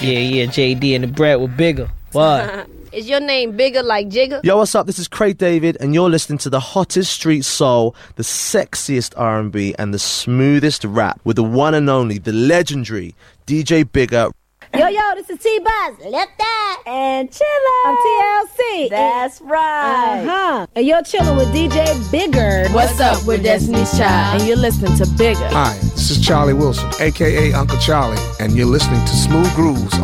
Yeah, JD and the Brett were bigger. What? Is your name bigger like Jigger? Yo, what's up? This is Craig David, and you're listening to the hottest street soul, the sexiest R&B, and the smoothest rap with the one and only, the legendary DJ Bigger. Yo, this is T-Buzz, left eye, and chillin'. I'm TLC. That's right. And you're chillin' with DJ Bigger. What's up? We're Destiny's Child, and you're listening to Bigger. Hi, this is Charlie Wilson, a.k.a. Uncle Charlie, and you're listening to Smooth Grooves